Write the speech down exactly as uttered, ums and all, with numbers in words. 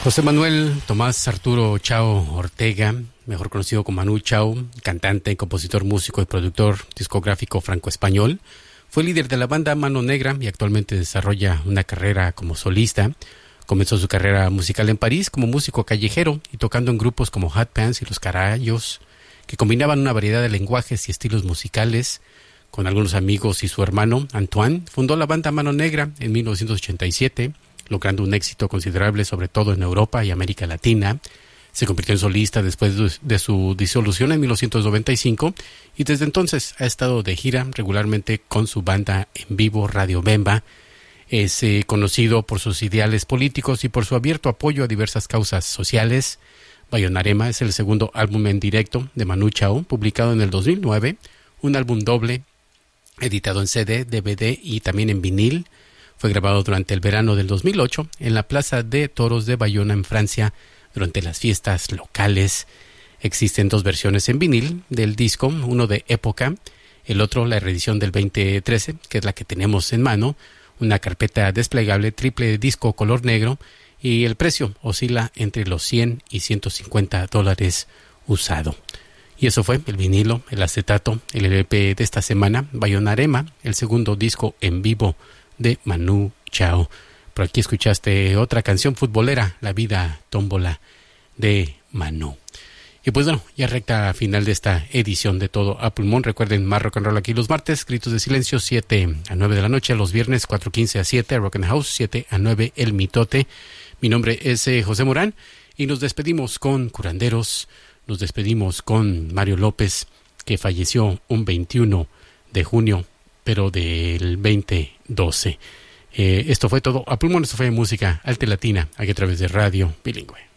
José Manuel Tomás Arturo Chao Ortega, mejor conocido como Manu Chao, cantante, compositor, músico y productor discográfico franco-español, fue líder de la banda Mano Negra y actualmente desarrolla una carrera como solista. Comenzó su carrera musical en París como músico callejero y tocando en grupos como Hot Pants y Los Carayos, que combinaban una variedad de lenguajes y estilos musicales. Con algunos amigos y su hermano Antoine, fundó la banda Mano Negra en mil novecientos ochenta y siete, logrando un éxito considerable sobre todo en Europa y América Latina. Se convirtió en solista después de su disolución en mil novecientos noventa y cinco y desde entonces ha estado de gira regularmente con su banda en vivo Radio Bemba. Es eh, conocido por sus ideales políticos y por su abierto apoyo a diversas causas sociales. Bayonarema es el segundo álbum en directo de Manu Chao, publicado en el dos mil nueve, un álbum doble editado en C D, D V D y también en vinil. Fue grabado durante el verano del dos mil ocho en la Plaza de Toros de Bayona, en Francia, durante las fiestas locales. Existen dos versiones en vinil del disco, uno de época, el otro la reedición del veinte trece, que es la que tenemos en mano, una carpeta desplegable triple disco color negro, y el precio oscila entre los cien y ciento cincuenta dólares usado. Y eso fue el vinilo, el acetato, el L P de esta semana, Bayonarema, el segundo disco en vivo de Manu Chao. Por aquí escuchaste otra canción futbolera, La Vida Tómbola, de Manu. Y pues bueno, ya recta final de esta edición de Todo a Pulmón. Recuerden, más rock and roll aquí los martes, Gritos de Silencio, siete a nueve de la noche, los viernes cuatro quince a siete, Rock and House, siete a nueve, El Mitote. Mi nombre es eh, José Morán y nos despedimos con Curanderos, nos despedimos con Mario López, que falleció un veintiuno de junio, pero del veinte doce. Eh, esto fue Todo a Pulmón, esto fue música alta latina, aquí a través de Radio Bilingüe.